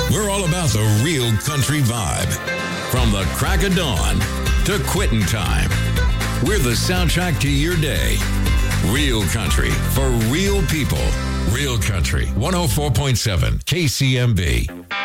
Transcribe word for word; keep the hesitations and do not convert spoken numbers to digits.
We're all about the real country vibe. From the crack of dawn to quitting time. We're the soundtrack to your day. Real country for real people. Real Country, one oh four point seven K C M B.